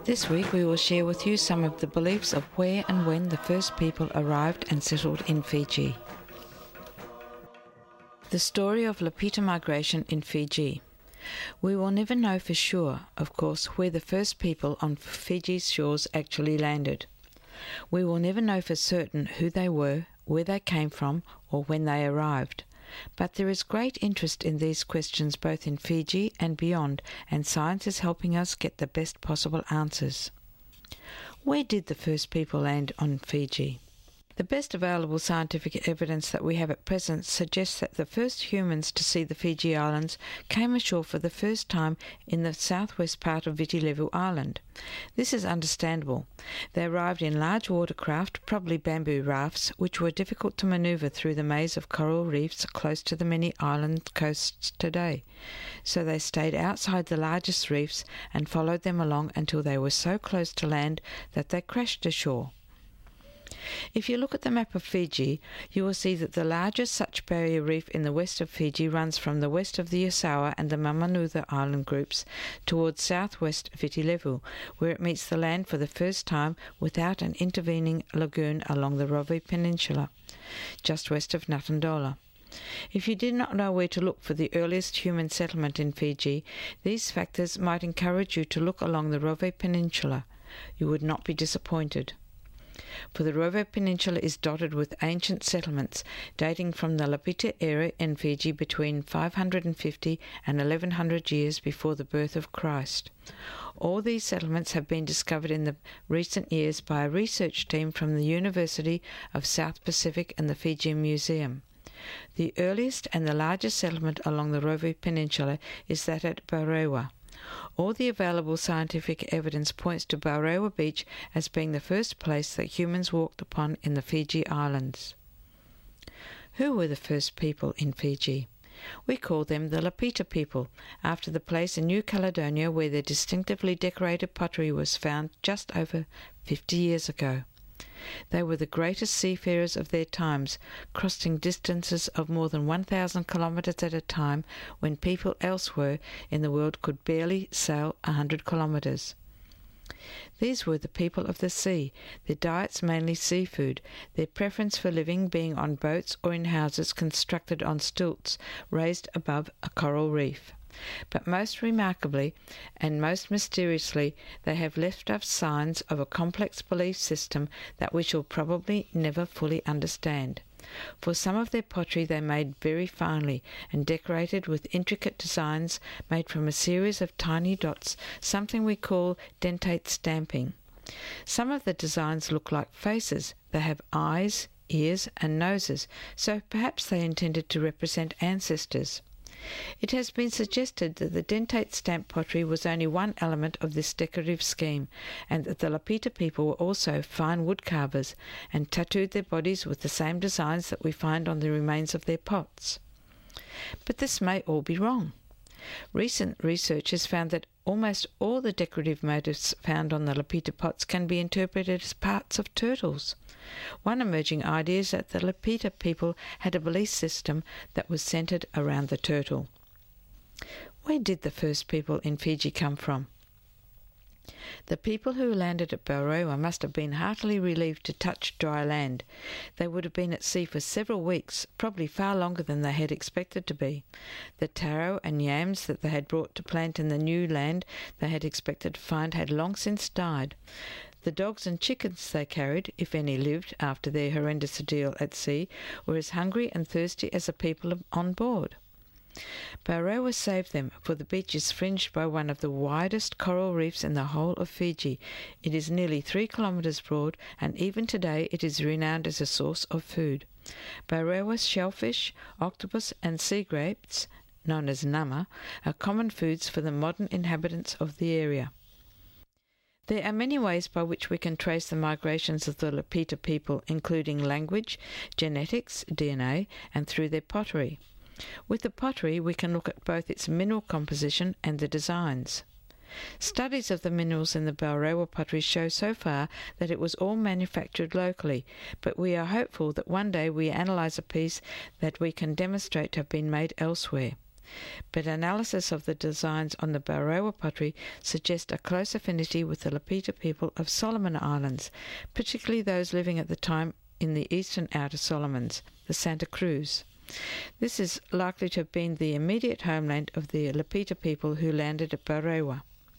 This week we will share with you some of the beliefs of where and when the first people arrived and settled in Fiji. The story of Lapita migration in Fiji. We will never know for sure, of course, where the first people on Fiji's shores actually landed. We will never know for certain who they were, where they came from, or when they arrived. But there is great interest in these questions both in Fiji and beyond, and science is helping us get the best possible answers. Where did the first people land on Fiji? The best available scientific evidence that we have at present suggests that the first humans to see the Fiji Islands came ashore for the first time in the southwest part of Viti Levu Island. This is understandable. They arrived in large watercraft, probably bamboo rafts, which were difficult to manoeuvre through the maze of coral reefs close to the many island coasts today. So they stayed outside the largest reefs and followed them along until they were so close to land that they crashed ashore. If you look at the map of Fiji, you will see that the largest such barrier reef in the west of Fiji runs from the west of the Yasawa and the Mamanuca island groups towards southwest Viti Levu, where it meets the land for the first time without an intervening lagoon along the Rovi Peninsula, just west of Natandola. If you did not know where to look for the earliest human settlement in Fiji, these factors might encourage you to look along the Rovi Peninsula. You would not be disappointed. For the Rovi Peninsula is dotted with ancient settlements dating from the Lapita era in Fiji between 550 and 1100 years before the birth of Christ. All these settlements have been discovered in the recent years by a research team from the University of South Pacific and the Fijian Museum. The earliest and the largest settlement along the Rovi Peninsula is that at Baurewa. All the available scientific evidence points to Baurewa Beach as being the first place that humans walked upon in the Fiji Islands. Who were the first people in Fiji? We call them the Lapita people, after the place in New Caledonia where their distinctively decorated pottery was found just over 50 years ago. They were the greatest seafarers of their times, crossing distances of more than 1,000 kilometres at a time when people elsewhere in the world could barely sail 100 kilometres. These were the people of the sea, their diets mainly seafood, their preference for living being on boats or in houses constructed on stilts raised above a coral reef. But most remarkably and most mysteriously, they have left us signs of a complex belief system that we shall probably never fully understand. For some of their pottery they made very finely and decorated with intricate designs made from a series of tiny dots, something we call dentate stamping. Some of the designs look like faces. They have eyes, ears and noses, so perhaps they intended to represent ancestors. It has been suggested that the dentate stamp pottery was only one element of this decorative scheme, and that the Lapita people were also fine wood carvers, and tattooed their bodies with the same designs that we find on the remains of their pots. But this may all be wrong. Recent research has found that almost all the decorative motifs found on the Lapita pots can be interpreted as parts of turtles. One emerging idea is that the Lapita people had a belief system that was centered around the turtle. Where did the first people in Fiji come from? The people who landed at Baurewa must have been heartily relieved to touch dry land. They would have been at sea for several weeks, probably far longer than they had expected to be. The taro and yams that they had brought to plant in the new land they had expected to find had long since died. The dogs and chickens they carried, if any lived after their horrendous ordeal at sea, were as hungry and thirsty as the people on board. Baurewa saved them, for the beach is fringed by one of the widest coral reefs in the whole of Fiji. It is nearly 3 kilometres broad, and even today it is renowned as a source of food. Baurewa's shellfish, octopus and sea grapes, known as nama, are common foods for the modern inhabitants of the area. There are many ways by which we can trace the migrations of the Lapita people, including language, genetics, DNA, and through their pottery. With the pottery, we can look at both its mineral composition and the designs. Studies of the minerals in the Baurewa pottery show so far that it was all manufactured locally, but we are hopeful that one day we analyse a piece that we can demonstrate to have been made elsewhere. but analysis of the designs on the Barowa pottery suggest a close affinity with the Lapita people of Solomon Islands, particularly those living at the time in the eastern Outer Solomons, the Santa Cruz. This is likely to have been the immediate homeland of the Lapita people who landed at Barowa.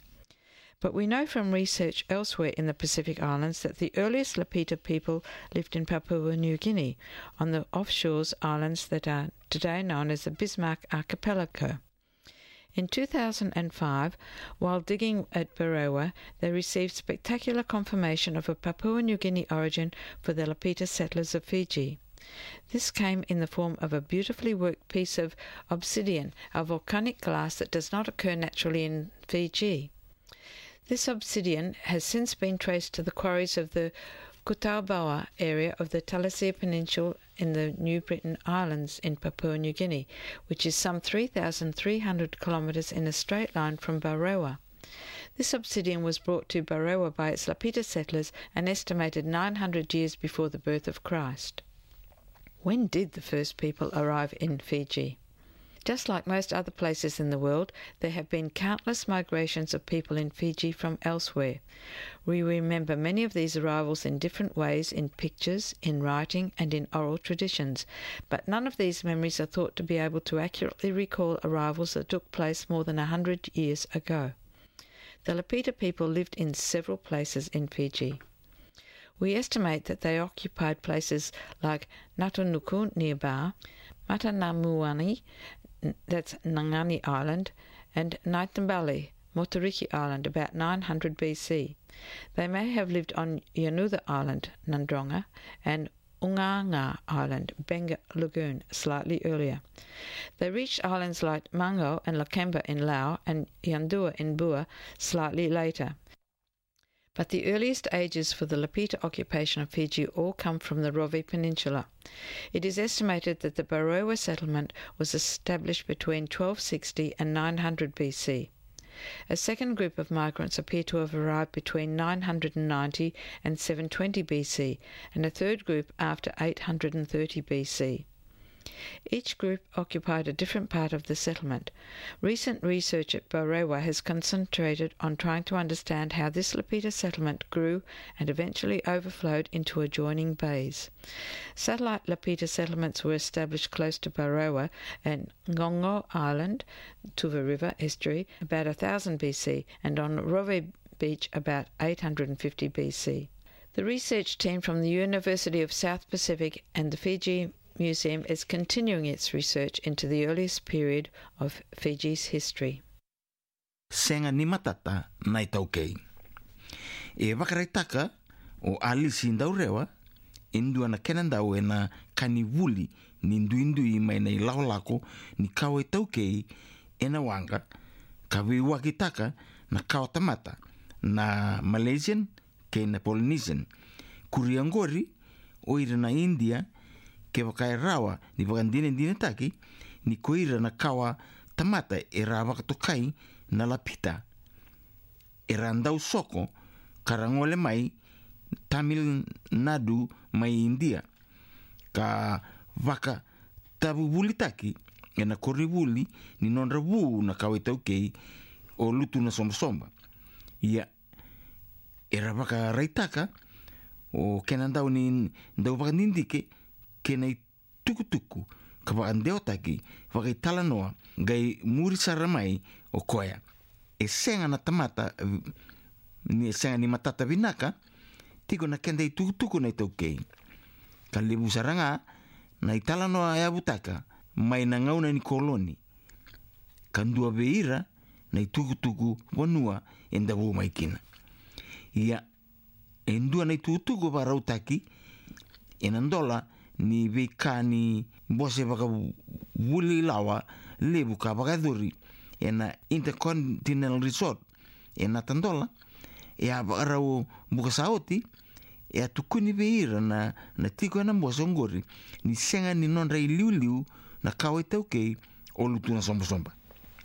But we know from research elsewhere in the Pacific Islands that the earliest Lapita people lived in Papua New Guinea, on the offshore islands that are today known as the Bismarck Archipelago. In 2005, while digging at Barowa, they received spectacular confirmation of a Papua New Guinea origin for the Lapita settlers of Fiji. This came in the form of a beautifully worked piece of obsidian, a volcanic glass that does not occur naturally in Fiji. This obsidian has since been traced to the quarries of the Kutaubawa area of the Talasia Peninsula in the New Britain Islands in Papua New Guinea, which is some 3,300 kilometres in a straight line from Barowa. This obsidian was brought to Barowa by its Lapita settlers an estimated 900 years before the birth of Christ. When did the first people arrive in Fiji? Just like most other places in the world, there have been countless migrations of people in Fiji from elsewhere. We remember many of these arrivals in different ways in pictures, in writing, and in oral traditions, but none of these memories are thought to be able to accurately recall arrivals that took place more than 100 years ago. The Lapita people lived in several places in Fiji. We estimate that they occupied places like Ngatunuku nearby, Matanamuani, that's Ngani Island, and Naitambali, Motariki Island, about 900 BC. They may have lived on Yanutha Island, Nandronga, and Unganga Island, Benga Lagoon, slightly earlier. They reached islands like Mango and Lakemba in Laos and Yandua in Bua slightly later. But the earliest ages for the Lapita occupation of Fiji all come from the Rovi Peninsula. It is estimated that the Barowa settlement was established between 1260 and 900 BC. A second group of migrants appear to have arrived between 990 and 720 BC, and a third group after 830 BC. Each group occupied a different part of the settlement. Recent research at Barowa has concentrated on trying to understand how this Lapita settlement grew and eventually overflowed into adjoining bays. Satellite Lapita settlements were established close to Barowa and Ngongo Island, Tuva River estuary, about 1000 BC, and on Rove Beach about 850 BC. The research team from the University of South Pacific and the Fiji Museum is continuing its research into the earliest period of Fiji's history. Senga ni matata nai taukei. E wakaraitaka o alisi ndaurewa, indua na kenandau e na kanivuli ni nduindui mai nei laolako ni kawe taukei e na wanga, kawi wakitaka na kawatamata na Malaysian ke na Polynesian, kuriangori o ira na India ke wakairawa ni wakandine taki ni koira na kawa tamata e ra wakatokai na Lapita. E randau soko karangole mai Tamil Nadu mai India. Ka waka tabubuli taki e na koribuli ni nonrabu na kawetaukei o lutu na somba. Ia e ra waka raitaka o kenandau ni ndau wakandindike ke nei tukutuku ka wakandeo taki wakaitala noa gai muri saramai o koea. E senga na tamata ni senga ni matata vinaka tiko na kendei tukutuku nei taukei. Ka lebu saranga na itala noa e abutaka mai na ngauna ni koloni. Ka ndua veira nei tukutuku wanua e ndawu maikina. Ia e ndua nei tukutuku warautaki e nandola ni veikani bose waka wuli lawa lebu ka wakadhuri e na Intercontinental Resort e na tandola e a wakarau bukasaoti e a tukuni veira na tiko e na mbose ngori ni senga ni nonra i liu na kawe taukei o lutu na somba.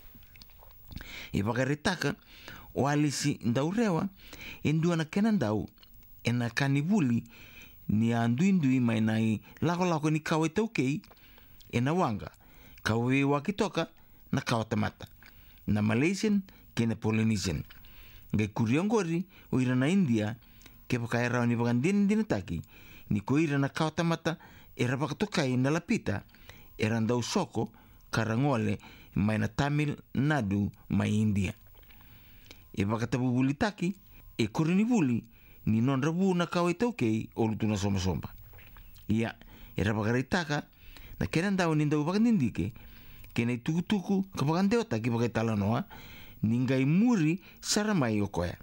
E wakaretaka o alisi ndaurewa e ndua na kenandau e na kanivuli ni anduindui mai nai lako ni kawe taukei e na wanga. Kawe wakitoka na kawatamata, na Malaysian ke na Polynesian. Ngai kuriongori o ira na India ke pakai rau ni bagandin dinataki ni ko ira na kawatamata era pakatokai na lapita era ndau soko karangole mai na Tamil Nadu mai India. E pakatabubuli taki e korinibuli ni non rabu na kawai taukei o lutu na soma-soma. Ia, era pakaritaka na kena ndau ni ndau pakandindike kena i tuku-tuku ka pakandewata ki pakai talanoa ni ngai muri saramai o koea.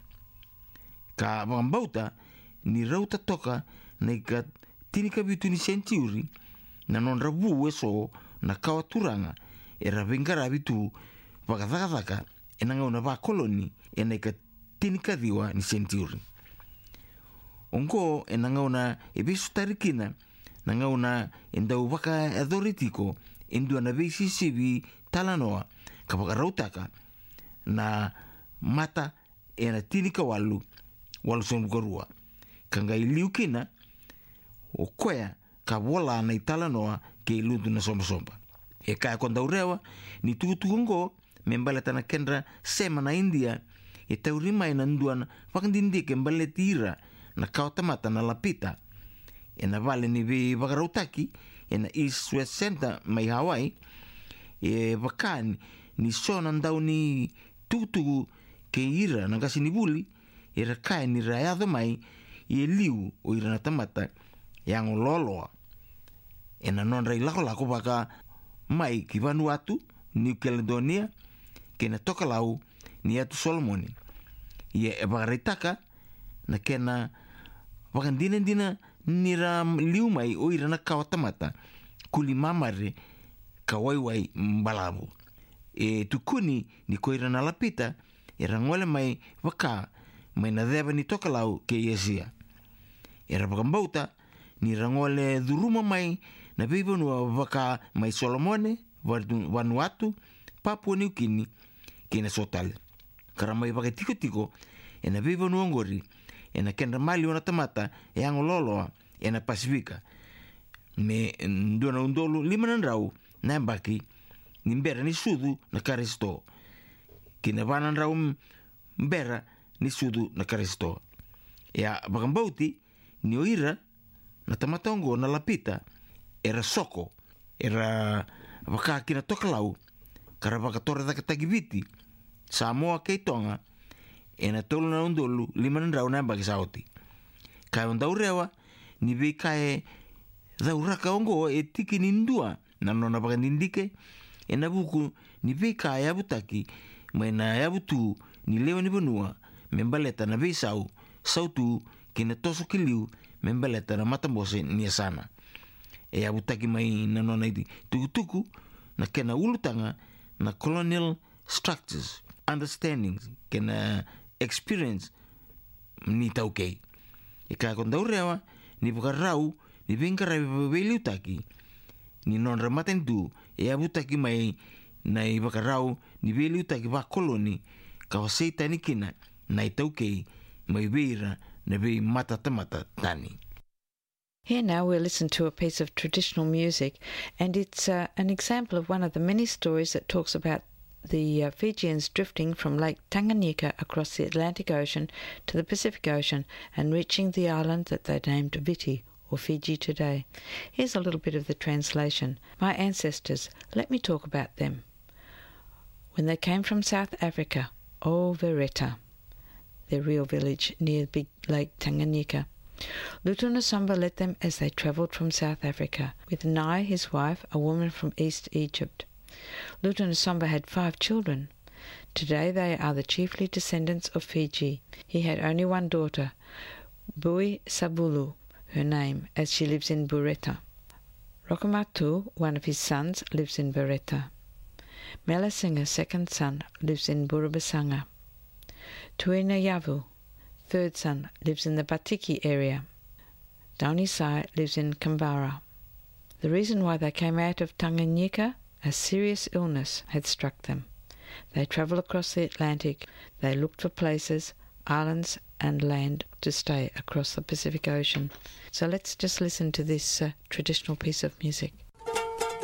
Ka pakambauta ni rauta toka na ika tinika bitu ni sentiuri na non rabu eso na kawaturanga era vengara bitu pakathakathaka e nanga una va koloni e na ika tinika diwa ni sentiuri. Ongo e nanga una e besu tarikina nanga una e ndau waka adoritiko e ndua na beisi sivi talanoa ka pakarautaka na mata e na tinika walu sonukarua. Ka ngai liukina o koea ka wola na italanoa ke ilutu na soma-soma. E kaya kondaurewa ni tukutukungo membaleta na kendra sema na India e taurima ina nduana wakandindike mbale tira na kawatamata na lapita e na vale ni vi wakarautaki e na East West Center mai Hawaii e wakani ni sona ndau ni tukutuku ke ira na kasi ni buli e rakaya ni rayado mai e liu o ira na tamata yang loloa e na non rai lako baka mai ki Vanuatu, New Caledonia ke na tokalau ni atu Solomoni ia e bakaritaka na kena wakandina ni ra liu mai o ira na kawatamata kuli mamare ka waiwai mbalabu e tukuni ni ko ira na lapita e rangole mai waka mai na deba ni tokalau ke Iesia e ra bakambauta ni rangole duruma mai na bibonua waka mai Solomone, Vanuatu, Papua New Guinea, ke na Sotale. Karamai waka tiko-tiko e na bibonua ngori e na kenda mali ona tamata e angololoa e na Pasifika. Me nduna undolu limanan rau na mbaki ni mbera ni sudu na Karisto. Ke na vanan rau mbera ni sudu na Karisto. Ea bakambauti ni oira na tamatongo na lapita era soko era wakakina tokalau kara wakatore takatagiviti Samoa kei Tonga e na tolu na undolu limanan rau na mbaki sauti. Kai ondaurewa ni vei kai dhauraka ongo e tiki nindua na nona pakandindike e na buku ni vei kai abutaki mai na abutu ni leo ni Vanua membaleta na vei sautu kina toso kiliu membaleta na matambose ni asana. E abutaki mai na nona iti tukutuku na kena ulutanga na colonial structures, understandings, kena experience ni taukei. E kaya kondaurewa ni bukarau ni vinkarai veliutaki ni non ramaten tu e abutaki mai na i bakarau ni veliutaki va koloni kawaseita ni kina na itaukei mai veira na vei mata tani. Here now we'll listen to a piece of traditional music, and it's an example of one of the many stories that talks about the Fijians drifting from Lake Tanganyika across the Atlantic Ocean to the Pacific Ocean and reaching the island that they named Viti, or Fiji today. Here's a little bit of the translation. My ancestors, let me talk about them. When they came from South Africa, Vereta, their real village near Big Lake Tanganyika, Lutunasomba led them as they travelled from South Africa, with Nai, his wife, a woman from East Egypt. Lutunasomba had 5 children. Today they are the chiefly descendants of Fiji. He had only one daughter, Bui Sabulu, her name, as she lives in Bureta. Rokamatu, one of his sons, lives in Bureta. Melasinga, second son, lives in Burubasanga. Tuina Yavu, third son, lives in the Batiki area. Daunisai lives in Kambara. The reason why they came out of Tanganyika, a serious illness had struck them. They travelled across the Atlantic. They looked for places, islands and land to stay across the Pacific Ocean. So let's just listen to this traditional piece of music.